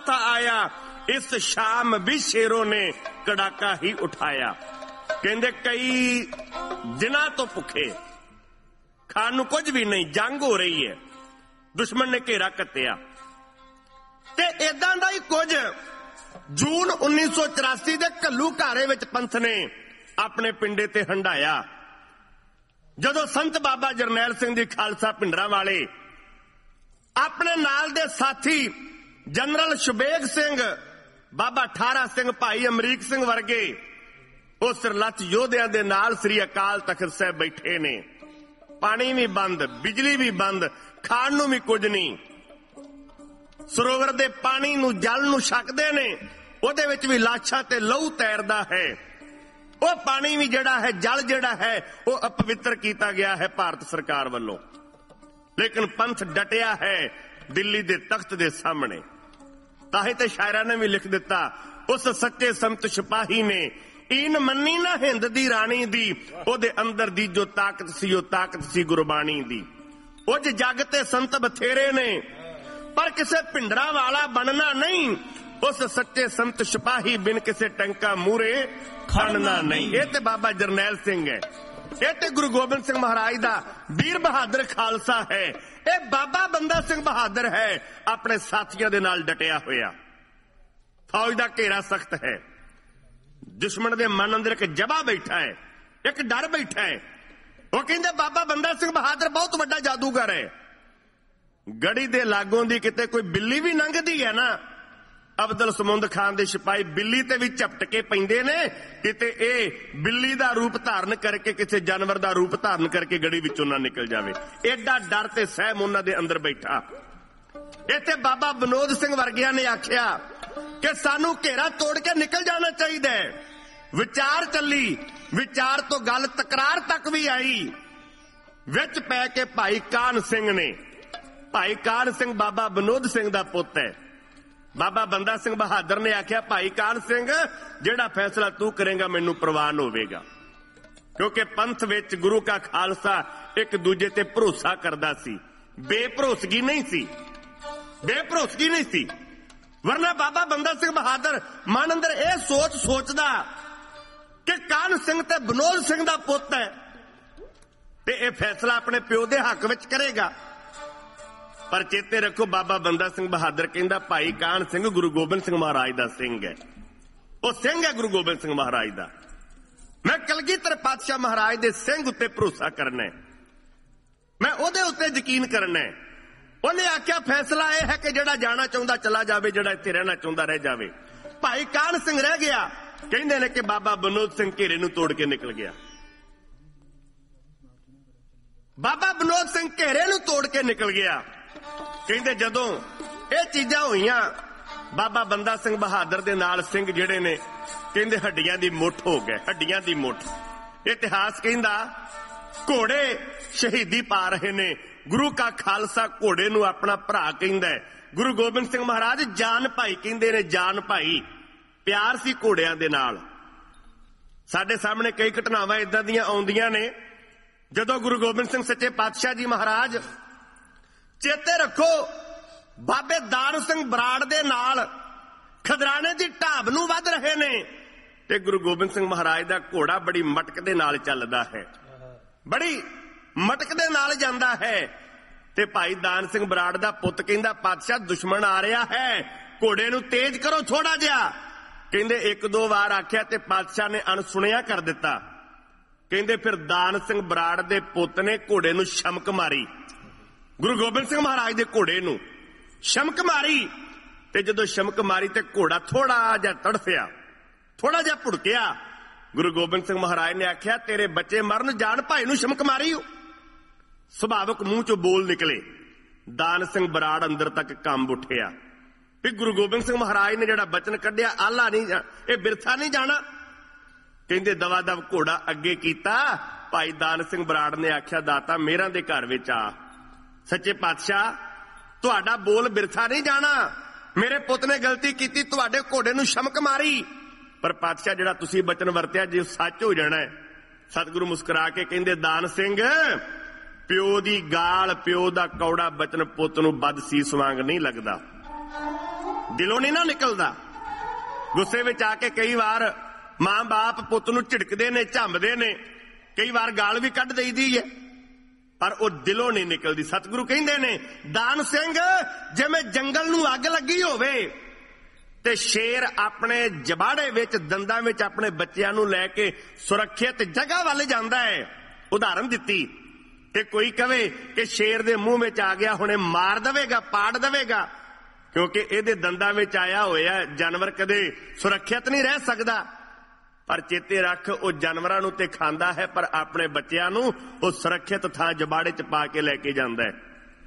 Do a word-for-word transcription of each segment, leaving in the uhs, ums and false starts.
खालसा आया, इस शाम भी शेरों ने कड़ाका ही उठाया। कहंदे कई दिनां तो भुखे, खाण नूं कुछ भी नहीं, जंग हो रही है, दुश्मन ने घेरा कत्तिया। ते इदां दा ही कुछ जून उन्नीस सौ चौरासी दे घल्लू घारे विच पंथ ने अपने पिंडे ते हंडाया। जदों संत बाबा जरनैल सिंह जी खालसा भिंडरां वाले अपने नाल दे साथी जनरल शुबेग सिंह, बाबा ठारा सिंह, भाई अमरीक सिंह वर्गे उस सिरलच्छ योधियां दे नाल श्री अकाल तख्त साहिब बैठे ने। पानी भी बंद, बिजली भी बंद, खाण नूं भी कुछ नहीं। सरोवर दे पानी नूं, जल नूं छकदे ने, ਉਹਦੇ ਵਿੱਚ ਵੀ ਲਾਸ਼ਾਂ ਤੇ ਲਹੂ ਤੈਰਦਾ ਹੈ। ਉਹ ਪਾਣੀ ਵੀ ਜਿਹੜਾ ਹੈ, ਜਲ ਜਿਹੜਾ ਹੈ, ਉਹ ਅਪਵਿੱਤਰ ਕੀਤਾ ਗਿਆ ਹੈ ਭਾਰਤ ਸਰਕਾਰ ਵੱਲੋਂ। ਲੇਕਿਨ ਪੰਥ ਡਟਿਆ ਹੈ ਦਿੱਲੀ ਦੇ ਤਖਤ ਦੇ ਸਾਹਮਣੇ। ਤਾਂ ਹੀ ਤੇ ਸ਼ਾਇਰਾਂ ਨੇ ਵੀ ਲਿਖ ਦਿੱਤਾ, ਉਸ ਸੱਚੇ ਸੰਤ ਸਿਪਾਹੀ ਨੇ ਈਨ ਮੰਨੀ ਨਾ ਹਿੰਦ ਦੀ ਰਾਣੀ ਦੀ, ਉਹਦੇ ਅੰਦਰ ਦੀ ਜੋ ਤਾਕਤ ਸੀ ਉਹ ਤਾਕਤ ਸੀ ਗੁਰਬਾਣੀ ਦੀ। ਉਹ ਜੱਗ ਤੇ ਸੰਤ ਬਥੇਰੇ ਨੇ ਪਰ ਕਿਸੇ ਭਿੰਡਰਾਂ ਵਾਲਾ ਬਣਨਾ ਨਹੀਂ। उस सच्चे संत सिपाही बिन किसे टंका मूरे खड़ना नहीं। ये ते बाबा जरनैल सिंह है, ये ते गुरु गोबिंद सिंह महाराज दा वीर बहादुर खालसा है, ये बाबा बंदा सिंह बहादुर है अपने साथियों दे नाल डटिया होया। फौज दा घेरा सख्त है, दुश्मन दे मन अंदर एक जबा बैठा है, एक डर बैठा है। वो कहंदे बाबा बंदा सिंह बहादुर बहुत वड्डा जादूगर है। गड़ी दे लागों दी किते कोई बिल्ली भी लंघदी है ना, अब्दुल समूद खान दे सिपाही बिल्ली ते भी झपटके पैंदे ने, किते ए बिल्ली दा रूप धारण करके किसी जानवर दा रूप धारण करके गड़ी विचों ना निकल जावे। एडा डर ते सहम उन्हां दे अंदर बैठा। इत्थे बाबा विनोद सिंह वर्गियां ने आखिया कि सानू घेरा तोड़ के निकल जाना चाहिए। विचार चली, विचार तो गल तकरार तक भी आई। विच पै के भाई कान सिंह ने, भाई कान सिंह बाबा विनोद सिंह दा पुत है। बाबा बंदा सिंह बहादुर ने आख्या, भाई कान सिंह जेड़ा फैसला तू करेगा मैनू प्रवान होवेगा, क्योंकि पंथ विच गुरु का खालसा एक दूजे ते भरोसा करदा सी, बेभरोसगी नहीं सी, बेभरोसगी नहीं सी। वरना बाबा बंदा सिंह बहादुर मन अंदर यह सोच सोचदा कि कान सिंह ते विनोद सिंह दा पुत है ते यह फैसला अपने प्यो दे हक विच करेगा। पर चेते रखो बाबा बंदा सिंह बहादुर कहंदा भाई कान सिंह गुरु गोबिंद सिंह महाराज दा सिंह है, वो सिंह है गुरु गोबिंद सिंह महाराज दा। मैं कलगीधर पातशाह महाराज दे सिंह उत्ते भरोसा करना है, मैं ओदे उत्ते यकीन करना है। उन्हें आख्या फैसला यह है कि जेड़ा जाना चाहता चला जावे, जेड़ा इत्थे रहना चाहता रह जावे। भाई कान सिंह रह गया, कहंदे ने कि बाबा विनोद सिंह घेरे नूं तोड़ के निकल गया। बाबा विनोद सिंह घेरे नूं तोड़ के निकल गया। कहंदे जदों ये चीजां होईयां, बाबा बंदा सिंह बहादुर दे नाल सिंह जेड़े ने कहंदे हड्डियां दी मुठ हो गए, हड्डियां दी मुठ। इतिहास कहंदा घोड़े शहीदी पा रहे ने, गुरु का खालसा घोड़े नूं अपना भरा कहंदा है। गुरु गोबिंद सिंह महाराज जान भाई कहंदे ने, जान भाई। प्यार सी घोड़ियां दे नाल। साडे सामने कई घटनावां इदां दियां आउंदियां ने, जदों गुरु गोबिंद सिंह सच्चे पातशाह जी महाराज, चेते रखो बाबे दान सिंह बराड़ दे नाल खदराने दी ढाब नूं वध रहे ने ते गुरु गोबिंद सिंह महाराज दा घोड़ा बड़ी मटक दे नाल चलदा है, बड़ी मटक दे नाल जांदा है। ते भाई दान सिंह बराड़ दा पुत कहंदा पातशाह दुश्मन आ रहा है, घोड़े नूं तेज करो थोड़ा जिहा। कहंदे एक दो वार आख्या ते पातशाह ने अणसुणिया कर दिता। कहंदे फिर दान सिंह बराड़ दे पुत ने घोड़े नूं शमक मारी, गुरु गोबिंद सिंह महाराज दे घोड़े नूं शमक मारी। ते जदों शमक मारी ते घोड़ा थोड़ा जिहा तड़फिया, थोड़ा जिहा भुड़किया। गुरु गोबिंद सिंह महाराज ने आख्या तेरे बच्चे मरन जान भाई नूं शमक मारी। सुभाविक मूंह चों बोल निकले। दान सिंह बराड़ अंदर तक कंब उठिया भी गुरु गोबिंद सिंह महाराज ने जिहड़ा बचन कढ़िया आला नहीं, ये बिरथा नहीं जाना। कहंदे दवा दव घोड़ा अगे कीता। भाई दान सिंह बराड़ ने आख्या दाता मेरा दे घर विच आ, सच्चे पातशाह तुहाडा बोल बिरथा नहीं जाना, मेरे पुत ने गलती की, तुहाडे घोड़े नूं शमक मारी, पर पातशाह जिहड़ा तुसीं बचन वरतिया जे सच हो जाना है। सतगुरु मुस्कुरा के कहंदे दान सिंह प्यो दी गाल, प्यो दा कौड़ा बचन पुत नूं बद सीस वांग नहीं लगदा। ਦਿਲੋਂ ਨਹੀਂ ਨਾ ਨਿਕਲਦਾ। ਗੁੱਸੇ ਵਿੱਚ ਆ ਕੇ ਕਈ ਵਾਰ ਮਾਂ ਬਾਪ ਪੁੱਤ ਨੂੰ ਝਿੜਕਦੇ ਨੇ, ਝੰਬਦੇ ਨੇ, ਕਈ ਵਾਰ ਗਾਲ ਵੀ ਕੱਢ ਦੇਈਦੀ ਹੈ, ਪਰ ਉਹ ਦਿਲੋਂ ਨਹੀਂ ਨਿਕਲਦੀ। ਸਤਿਗੁਰੂ ਕਹਿੰਦੇ ਨੇ ਦਾਨ ਸਿੰਘ ਜਿਵੇਂ ਜੰਗਲ ਨੂੰ ਅੱਗ ਲੱਗੀ ਹੋਵੇ ਤੇ ਸ਼ੇਰ ਆਪਣੇ ਜਬਾੜੇ ਵਿੱਚ ਦੰਦਾਂ ਵਿੱਚ ਆਪਣੇ ਬੱਚਿਆਂ ਨੂੰ ਲੈ ਕੇ ਸੁਰੱਖਿਅਤ ਜਗ੍ਹਾ ਵੱਲ ਜਾਂਦਾ ਹੈ। ਉਦਾਹਰਨ ਦਿੱਤੀ ਕਿ ਕੋਈ ਕਵੇ ਕਿ ਸ਼ੇਰ ਦੇ ਮੂੰਹ ਵਿੱਚ ਆ ਗਿਆ ਹੁਣੇ ਮਾਰ ਦੇਵੇਗਾ, ਪਾੜ ਦੇਵੇਗਾ, ਕਿਉਂਕਿ ਇਹਦੇ ਦੰਦਾਂ ਵਿੱਚ ਆਇਆ ਹੋਇਆ ਜਾਨਵਰ ਕਦੇ ਸੁਰੱਖਿਅਤ ਨਹੀਂ ਰਹਿ ਸਕਦਾ। ਪਰ ਚੇਤੇ ਰੱਖ, ਉਹ ਜਾਨਵਰਾਂ ਨੂੰ ਤੇ ਖਾਂਦਾ ਹੈ, ਪਰ ਆਪਣੇ ਬੱਚਿਆਂ ਨੂੰ ਉਹ ਸੁਰੱਖਿਅਤ ਥਾਂ ਜਬਾੜੇ 'ਚ ਪਾ ਕੇ ਲੈ ਕੇ ਜਾਂਦਾ ਹੈ।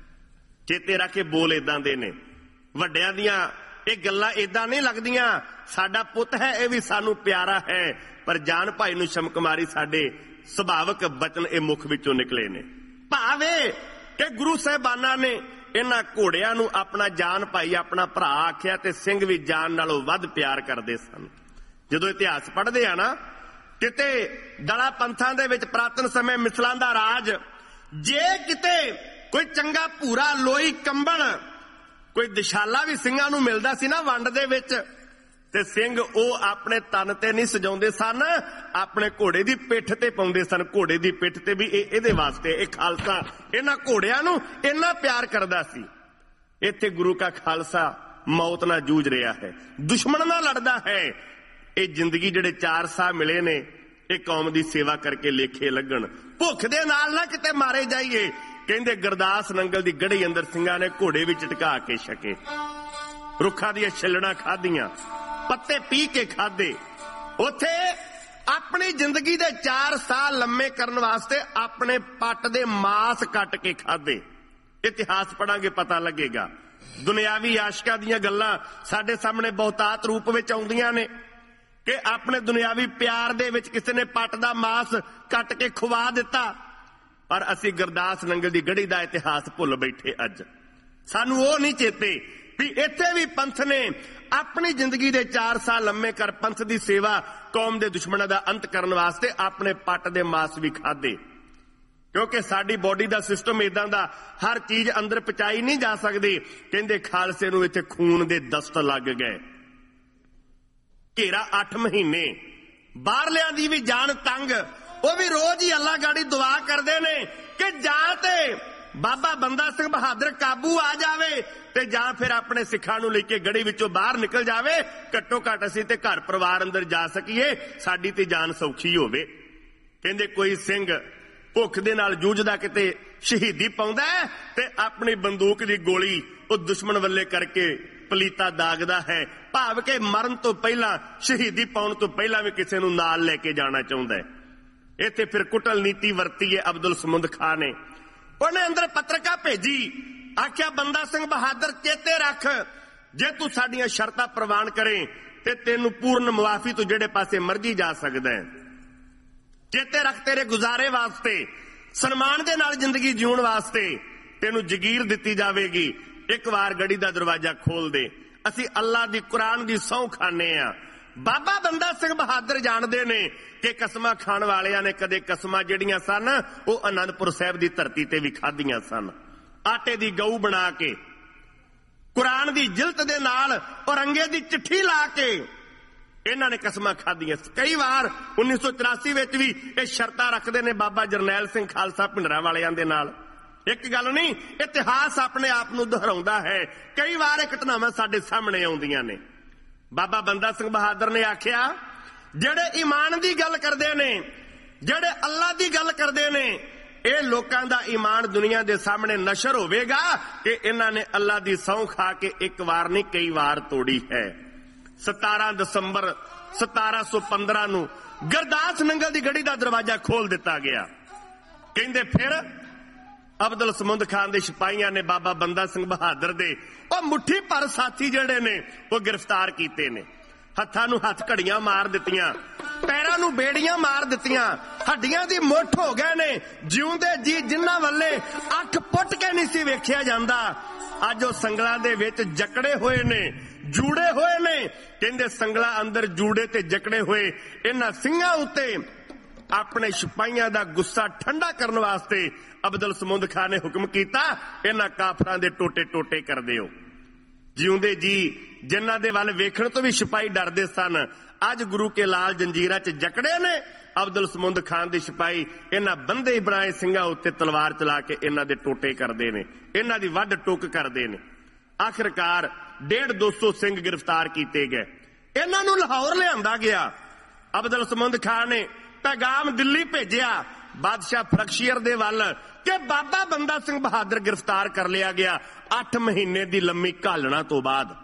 ਚੇਤੇ ਰੱਖ, ਇਹ ਬੋਲ ਏਦਾਂ ਦੇ ਨੇ। ਵੱਡਿਆਂ ਦੀਆਂ ਇਹ ਗੱਲਾਂ ਏਦਾਂ ਨਹੀਂ ਲੱਗਦੀਆਂ। ਸਾਡਾ ਪੁੱਤ ਹੈ, ਇਹ ਵੀ ਸਾਨੂੰ ਪਿਆਰਾ ਹੈ, ਪਰ ਜਾਨ ਭਾਈ ਨੂੰ ਸ਼ਮਕ ਮਾਰੀ ਸਾਡੇ ਸੁਭਾਵਕ ਬਚਨ ਇਹ ਮੁਖ ਵਿੱਚੋਂ ਨਿਕਲੇ ਨੇ। ਭਾਵੇਂ ਕਿ ਗੁਰੂ ਸਾਹਿਬਾਨਾਂ ਨੇ ਇਹਨਾਂ ਘੋੜਿਆਂ ਨੂੰ ਆਪਣਾ ਜਾਨ ਭਾਈ, ਆਪਣਾ ਭਰਾ ਆਖਿਆ, ਤੇ ਸਿੰਘ ਵੀ ਜਾਨ ਨਾਲੋਂ ਵੱਧ ਪਿਆਰ ਕਰਦੇ ਸਨ। ਜਦੋਂ ਇਤਿਹਾਸ ਪੜ੍ਹਦੇ ਆ ਨਾ, ਕਿਤੇ ਦਲਾ ਪੰਥਾਂ ਦੇ ਵਿੱਚ ਪ੍ਰਾਤਨ ਸਮੇਂ ਮਿਸਲਾਂ ਦਾ ਰਾਜ, ਜੇ ਕਿਤੇ ਕੋਈ ਚੰਗਾ ਭੂਰਾ ਲੋਈ ਕੰਬਲ, ਕੋਈ ਦਿਸ਼ਾਲਾ ਵੀ ਸਿੰਘਾਂ ਨੂੰ ਮਿਲਦਾ ਸੀ ਨਾ ਵੰਡ ਦੇ ਵਿੱਚ, ਤੇ ਸਿੰਘ ਉਹ ਆਪਣੇ ਤਨ ਤੇ ਨਹੀਂ ਸਜਾਉਂਦੇ ਸਨ, ਆਪਣੇ ਘੋੜੇ ਦੀ ਪਿੱਠ ਤੇ ਪਾਉਂਦੇ ਸਨ। ਘੋੜੇ ਦੀ ਪਿੱਠ ਤੇ ਵੀ ਇਹ ਇਹਦੇ ਵਾਸਤੇ, ਇਹ ਖਾਲਸਾ ਇਹਨਾਂ ਘੋੜਿਆਂ ਨੂੰ ਇੰਨਾ ਪਿਆਰ ਕਰਦਾ ਸੀ। ਇੱਥੇ ਗੁਰੂ ਕਾ ਖਾਲਸਾ ਮੌਤ ਨਾਲ ਜੂਝ ਰਿਹਾ ਹੈ, ਦੁਸ਼ਮਣ ਨਾਲ ਲੜਦਾ ਹੈ। ਇਹ ਜ਼ਿੰਦਗੀ ਜਿਹੜੇ ਚਾਰ ਸਾਹ ਮਿਲੇ ਨੇ, ਇਹ ਕੌਮ ਦੀ ਸੇਵਾ ਕਰਕੇ ਲੇਖੇ ਲੱਗਣ। ਭੁੱਖ ਦੇ ਨਾਲ ਨਾ ਕਿਤੇ ਮਾਰੇ ਜਾਈਏ। ਕਹਿੰਦੇ ਗੁਰਦਾਸ ਨੰਗਲ ਦੀ ਗੜ੍ਹੀ ਅੰਦਰ ਸਿੰਘਾਂ ਨੇ ਘੋੜੇ ਵਿੱਚ ਟਿਕਾ ਕੇ ਛਕੇ, ਰੁੱਖਾਂ ਦੀਆਂ ਛਿੱਲੜਾਂ ਖਾਧੀਆਂ, ਪੱਤੇ ਪੀ ਕੇ ਖਾਧੇ। ਉੱਥੇ ਆਪਣੀ ਜ਼ਿੰਦਗੀ ਦੇ ਚਾਰ ਸਾਲ ਲੰਮੇ ਕਰਨ ਵਾਸਤੇ ਆਪਣੇ ਪੱਟ ਦੇ ਮਾਸ ਕੱਟ ਕੇ ਖਾਧੇ। ਇਤਿਹਾਸ ਪੜਾਂਗੇ ਪਤਾ ਲੱਗੇਗਾ। ਦੁਨਿਆਵੀ ਆਸ਼ਕਾਂ ਦੀਆਂ ਗੱਲਾਂ ਸਾਡੇ ਸਾਹਮਣੇ ਬਹੁਤਾਤ ਰੂਪ ਵਿੱਚ ਆਉਂਦੀਆਂ ਨੇ ਕਿ ਆਪਣੇ ਦੁਨਿਆਵੀ ਪਿਆਰ ਦੇ ਵਿੱਚ ਕਿਸੇ ਨੇ ਪੱਟ ਦਾ ਮਾਸ ਕੱਟ ਕੇ ਖਵਾ ਦਿੱਤਾ, ਪਰ ਅਸੀਂ ਗੁਰਦਾਸ ਨੰਗਲ ਦੀ ਗੜ੍ਹੀ ਦਾ ਇਤਿਹਾਸ ਭੁੱਲ ਬੈਠੇ। ਅੱਜ ਸਾਨੂੰ ਉਹ ਨਹੀਂ ਚੇਤੇ ਵੀ ਇੱਥੇ ਵੀ ਪੰਥ ਨੇ ਆਪਣੀ ਜ਼ਿੰਦਗੀ ਦੇ ਚਾਰ ਸਾਲ ਲੰਮੇ ਕਰ ਪੰਥ ਦੀ ਸੇਵਾ, ਕੌਮ ਦੇ ਦੁਸ਼ਮਣਾਂ ਦਾ ਅੰਤ ਕਰਨ ਵਾਸਤੇ ਆਪਣੇ ਪੱਟ ਦੇ ਮਾਸ ਵੀ ਖਾਦੇ। ਕਿਉਂਕਿ ਸਾਡੀ ਬੋਡੀ ਦਾ ਸਿਸਟਮ ਇਦਾਂ ਦਾ, ਹਰ ਚੀਜ਼ ਅੰਦਰ ਪਚਾਈ ਨਹੀਂ ਜਾ ਸਕਦੀ। ਕਹਿੰਦੇ ਖਾਲਸੇ ਨੂੰ ਇੱਥੇ ਖੂਨ ਦੇ ਦਸਤ ਲੱਗ ਗਏ। ਘੇਰਾ ਅੱਠ ਮਹੀਨੇ, ਬਾਹਰਲਿਆਂ ਦੀ ਵੀ ਜਾਨ ਤੰਗ, ਉਹ ਵੀ ਰੋਜ਼ ਹੀ ਅੱਲਾ ਗਾੜੀ ਦੁਆ ਕਰਦੇ ਨੇ ਕਿ ਜਾਂ ਤੇ ਬਾਬਾ ਬੰਦਾ ਸਿੰਘ ਬਹਾਦਰ ਕਾਬੂ ਆ ਜਾਵੇ ਤੇ ਜਾਂ ਫਿਰ ਆਪਣੇ ਸਿੱਖਾਂ ਨੂੰ ਲੈ ਕੇ ਗੜੀ ਵਿੱਚੋਂ ਬਾਹਰ ਨਿਕਲ ਜਾਵੇ। ਘੱਟੋ ਘੱਟ ਅਸੀਂ ਤੇ ਘਰ ਪਰਿਵਾਰ ਅੰਦਰ ਜਾ ਸਕੀਏ, ਸਾਡੀ ਤੇ ਜਾਨ ਸੌਖੀ ਹੋਵੇ। ਕਹਿੰਦੇ ਕੋਈ ਸਿੰਘ ਭੁੱਖ ਦੇ ਨਾਲ ਜੂਝਦਾ ਕਿਤੇ ਸ਼ਹੀਦੀ ਪਾਉਂਦਾ ਤੇ ਆਪਣੀ ਬੰਦੂਕ ਦੀ ਗੋਲੀ ਉਹ ਦੁਸ਼ਮਣ ਵੱਲੇ ਕਰਕੇ ਪਲੀਤਾ ਦਾਗਦਾ ਹੈ, ਭਾਵ ਕਿ ਮਰਨ ਤੋਂ ਪਹਿਲਾਂ, ਸ਼ਹੀਦੀ ਪਾਉਣ ਤੋਂ ਪਹਿਲਾਂ ਵੀ ਕਿਸੇ ਨੂੰ ਨਾਲ ਲੈ ਕੇ ਜਾਣਾ ਚਾਹੁੰਦਾ ਹੈ। ਇੱਥੇ ਫਿਰ ਕੁਟਲ ਨੀਤੀ ਵਰਤੀ ਹੈ ਅਬਦੁਲ ਸਮੁੰਦ ਖਾਂ ਨੇ। ਉਹਨੇ ਅੰਦਰ ਪੱਤਰਕਾ ਭੇਜੀ, ਆਖਿਆ ਬੰਦਾ ਸਿੰਘ ਬਹਾਦਰ ਚੇਤੇ ਰੱਖ, ਜੇ ਤੂੰ ਸਾਡੀਆਂ ਸ਼ਰਤਾਂ ਪ੍ਰਵਾਨ ਕਰੇ ਤੇ ਤੈਨੂੰ ਪੂਰਨ ਮੁਆਫੀ ਤੋਂ ਜਿਹੜੇ ਪਾਸੇ ਮਰਜ਼ੀ ਜਾ ਸਕਦਾ ਹੈ। ਚੇਤੇ ਰੱਖ, ਤੇਰੇ ਗੁਜ਼ਾਰੇ ਵਾਸਤੇ, ਸਨਮਾਨ ਦੇ ਨਾਲ ਜ਼ਿੰਦਗੀ ਜਿਉਣ ਵਾਸਤੇ ਤੈਨੂੰ ਜਗੀਰ ਦਿੱਤੀ ਜਾਵੇਗੀ। ਇੱਕ ਵਾਰ ਗੜੀ ਦਾ ਦਰਵਾਜ਼ਾ ਖੋਲ ਦੇ, ਅਸੀਂ ਅੱਲਾ ਦੀ ਕੁਰਾਨ ਦੀ ਸਹੁੰ ਖਾਂਦੇ ਆ। ਬਾਬਾ ਬੰਦਾ ਸਿੰਘ ਬਹਾਦਰ ਜਾਣਦੇ ਨੇ ਕਿ ਕਸਮਾਂ ਖਾਣ ਵਾਲਿਆਂ ਨੇ ਕਦੇ ਕਸਮਾਂ ਜਿਹੜੀਆਂ ਸਨ ਉਹ ਅਨੰਦਪੁਰ ਸਾਹਿਬ ਦੀ ਧਰਤੀ ਤੇ ਵੀ ਖਾਧੀਆਂ ਸਨ। ਆਟੇ ਦੀ ਗਊ ਬਣਾ ਕੇ, ਕੁਰਾਨ ਦੀ ਜਿਲਤ ਦੇ ਨਾਲ ਔਰੰਗੇ ਦੀ ਚਿੱਠੀ ਲਾ ਕੇ ਇਹਨਾਂ ਨੇ ਕਸਮਾਂ ਖਾਧੀਆਂ। ਕਈ ਵਾਰ ਉੱਨੀ ਸੌ ਚੁਰਾਸੀ ਵਿੱਚ ਵੀ ਇਹ ਸ਼ਰਤਾਂ ਰੱਖਦੇ ਨੇ ਬਾਬਾ ਜਰਨੈਲ ਸਿੰਘ ਖਾਲਸਾ ਭਿੰਡਰਾਂ ਵਾਲਿਆਂ ਦੇ ਨਾਲ। ਇੱਕ ਗੱਲ ਨਹੀਂ, ਇਤਿਹਾਸ ਆਪਣੇ ਆਪ ਨੂੰ ਦੁਹਰਾਉਂਦਾ ਹੈ। ਕਈ ਵਾਰ ਇਹ ਘਟਨਾਵਾਂ ਸਾਡੇ ਸਾਹਮਣੇ ਆਉਂਦੀਆਂ ਨੇ। ਬਾਬਾ ਬੰਦਾ ਸਿੰਘ ਬਹਾਦਰ ਨੇ ਆਖਿਆ, ਜਿਹੜੇ ਈਮਾਨ ਦੀ ਗੱਲ ਕਰਦੇ ਨੇ, ਜਿਹੜੇ ਅੱਲਾ ਦੀ ਗੱਲ ਕਰਦੇ ਨੇ, ਇਹ ਲੋਕਾਂ ਦਾ ਈਮਾਨ ਦੁਨੀਆ ਦੇ ਸਾਹਮਣੇ ਨਸ਼ਰ ਹੋਵੇਗਾ ਕਿ ਇਹਨਾਂ ਨੇ ਅੱਲਾ ਦੀ ਸਹੁੰ ਖਾ ਕੇ ਇੱਕ ਵਾਰ ਨਹੀਂ ਕਈ ਵਾਰ ਤੋੜੀ ਹੈ। ਸਤਾਰਾਂ ਦਸੰਬਰ ਸਤਾਰਾਂ ਸੌ ਪੰਦਰਾਂ ਨੂੰ ਗੁਰਦਾਸ ਨੰਗਲ ਦੀ ਗੜੀ ਦਾ ਦਰਵਾਜ਼ਾ ਖੋਲ ਦਿੱਤਾ ਗਿਆ। ਕਹਿੰਦੇ ਫਿਰ ਅਬਦੁਲ ਸਮੁੰਦ ਖਾਨ ਦੇ ਸਿਪਾਹੀਆਂ ਨੇ ਬਾਬਾ ਬੰਦਾ ਸਿੰਘ ਬਹਾਦਰ ਦੇ ਉਹ ਮੁੱਠੀ ਭਰ ਸਾਥੀ ਜਿਹੜੇ ਨੇ ਉਹ ਗ੍ਰਿਫਤਾਰ ਕੀਤੇ ਨੇ। ਹੱਥਾਂ ਨੂੰ ਹੱਥ ਘੜੀਆਂ ਮਾਰ ਦਿੱਤੀਆਂ, ਪੈਰਾਂ ਨੂੰ ਬੇੜੀਆਂ ਮਾਰ ਦਿੱਤੀਆਂ, ਹੱਡੀਆਂ ਦੀ ਮੁੱਠ ਹੋ ਗਏ ਨੇ। ਜਿਉਂਦੇ ਜੀ ਜਿਨ੍ਹਾਂ ਵੱਲੇ ਅੱਖ ਪੁੱਟ ਕੇ ਨਹੀਂ ਸੀ ਵੇਖਿਆ ਜਾਂਦਾ, ਅੱਜ ਉਹ ਸੰਗਲਾਂ ਦੇ ਵਿੱਚ ਜਕੜੇ ਹੋਏ ਨੇ, ਜੂੜੇ ਹੋਏ ਨੇ। ਕਹਿੰਦੇ ਸੰਗਲਾਂ ਅੰਦਰ ਜੂੜੇ ਤੇ ਜਕੜੇ ਹੋਏ ਇਹਨਾਂ ਸਿੰਘਾਂ ਉੱਤੇ ਆਪਣੇ ਸਿਪਾਹੀਆਂ ਦਾ ਗੁੱਸਾ ਠੰਡਾ ਕਰਨ ਵਾਸਤੇ ਅਬਦੁਲ ਸਮੁੰਦ ਖਾਨ ਨੇ ਹੁਕਮ ਕੀਤਾ, ਇਹਨਾਂ ਕਾਫਰਾਂ ਦੇ ਟੋਟੇ ਟੋਟੇ ਕਰ ਦਿਓ। ਜਿਉਂਦੇ ਜੀ जिन्हां दे वल वेखण तो भी सिपाही डरदे सन। अज गुरु के लाल जंजीरां च जकड़े ने। अब्दुल समूद खान दी सिपाही इन्हां बंदे बनाए ਸਿੰਘਾਂ उत्ते तलवार चला के इन्हां दे टोटे करदे ने, इन्हां दी वढ टुक करदे ने। आखिरकार डेढ़ दो सौ सिंह गिरफ्तार किए गए। इन्हां नूं लाहौर लिआंदा गया। अब्दुल समूद खान ने पैगाम दिल्ली भेजिया बादशाह फरखशीर दे वल कि बाबा बंदा सिंह बहादुर गिरफ्तार कर लिया गया। अठ महीने की लंबी घालना तो बाद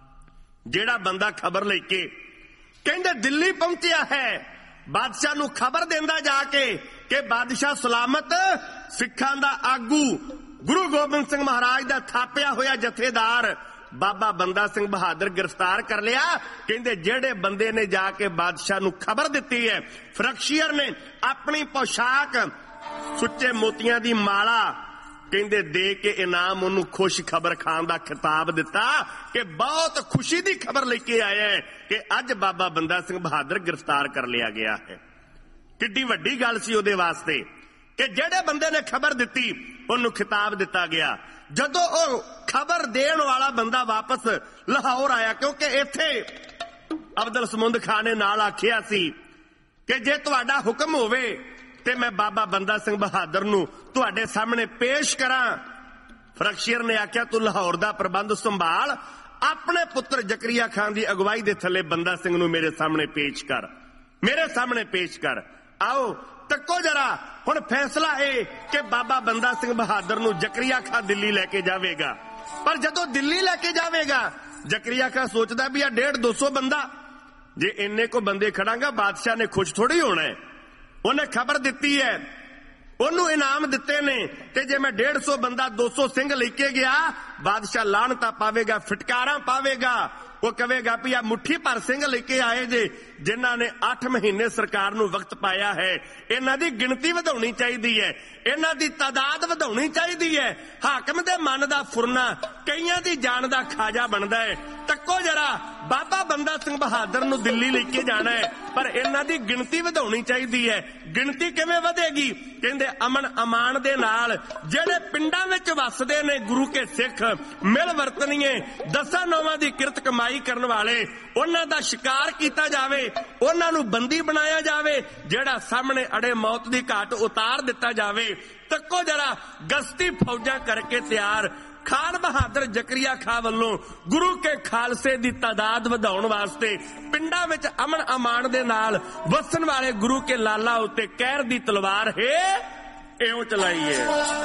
जेड़ा बंदा खबर लेके कहंदे दिल्ली पहुंचिया है, बादशाह नूं खबर देंदा जाके कि बादशाह सलामत, सिखां दा आगू गुरु गोबिंद सिंह महाराज दा थापिया होया जथेदार बाबा बंदा सिंह बहादुर गिरफ्तार कर लिया। कहंदे जेड़े बंदे ने जाके बादशाह नूं खबर दिती है, फरखशीर ने अपनी पोशाक सुच्चे मोतियां दी माला कहंदे दे के इनाम उन्होंने खुश खबर खान का खिताब दिता कि बहुत खुशी की खबर लेके आया है कि अज बाबा बंदा सिंह बहादुर गिरफ्तार कर लिया गया है। किड्डी वड्डी गल सी उहदे वास्ते कि जेड़े बंदे ने खबर दिती उन्होंने खिताब दिता गया। जदों ओ खबर देण वाला बंदा वापस लाहौर आया, क्योंकि इत्थे अब्दुल समूद खान ने नाल आखिया सी कि जे तुहाडा हुक्म होवे ते मैं बाबा बंदा सिंह बहादुर नूं तुहाडे सामने पेश करां। फरखशीर ने आख्या तू लाहौर दा प्रबंध संभाल, अपने पुत्र जकरिया खान की अगवाई दे थले बंदा सिंह नूं मेरे सामने पेश कर, मेरे सामने पेश कर। आओ तको जरा, हुण फैसला है कि बाबा बंदा सिंह बहादुर नूं जकरिया खान दिल्ली लैके जावेगा। पर जदों दिल्ली लैके जावेगा, जकरिया खान सोचदा भी आ डेढ़ दो सौ बंदा, जे इन्ने को बंदे खड़ांगा बादशाह ने खुश थोड़ी होना है। उन्हें खबर दिती है, उन्होंने इनाम दिते ने कि जे मैं डेढ़ सौ बंदा दो सौ सिंह लेके गया, बादशाह लानता पावेगा, फिटकारा पावेगा। वो कहेगा भी आ मुट्ठी भर सिंह लेके आए जे जिन्हां ने अठ महीने सरकार नूं वक्त पाया है। इन्हां दी गिणती वधाउणी चाहीदी है, इन्हां दी तादाद वधाउणी चाहीदी है। हाकम दे मन दा फुरना कईयां दी जान दा खाजा बनदा है। तक्को जरा, बाबा बंदा सिंह बहादुर नूं दिल्ली लेके जाना है, पर इन्हां दी गिणती वधाउणी चाहीदी है। गिणती किवें वधेगी? कहंदे अमन अमान दे नाल जेड़े पिंडां विच वसदे ने गुरु के सिख मिल वरतनीए, दसां नौवां दी किरत कमाई करन वाले, उन्हां दा शिकार कीता जावे, उन्हां नूं बंदी बनाया जावे, जेड़ा सामने अड़े मौत दी घाट उतार दिता जावे। तक्को जरा, गश्ती फौजां करके तैयार खान बहादुर जकरिया खान वल्लों गुरु के खालसे दी तादाद वधाउण वास्ते पिंडां विच अमन अमान दे नाल वसन वाले गुरु के लाला उत्ते कहर दी तलवार है इउं चलाई है।